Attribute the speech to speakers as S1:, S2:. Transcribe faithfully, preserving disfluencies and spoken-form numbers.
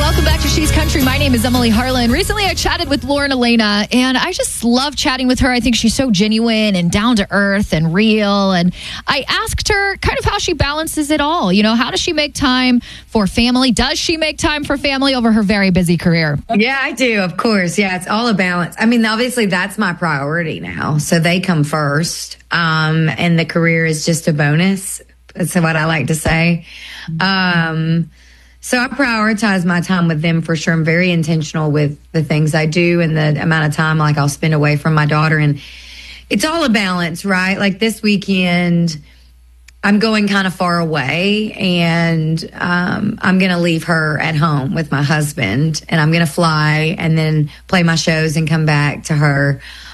S1: Welcome back to She's Country. My name is Emily Harlan. Recently, I chatted with Lauren Elena, and I just love chatting with her. I think she's so genuine and down to earth and real. And I asked her kind of how she balances it all. You know, how does she make time for family? Does she make time for family over her very busy career?
S2: Yeah, I do. Of course. Yeah, it's all a balance. I mean, obviously, that's my priority now. So they come first, um, and the career is just a bonus. That's what I like to say. Um, so I prioritize my time with them for sure. I'm very intentional with the things I do and the amount of time like I'll spend away from my daughter. And it's all a balance, right? Like this weekend, I'm going kind of far away, and um, I'm going to leave her at home with my husband, and I'm going to fly and then play my shows and come back to her.